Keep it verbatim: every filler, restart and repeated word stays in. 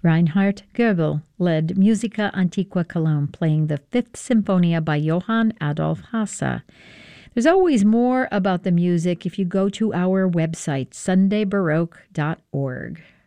Reinhard Goebel led Musica Antiqua Cologne, playing the Fifth Symphonia by Johann Adolf Hasse. There's always more about the music if you go to our website, sunday baroque dot org.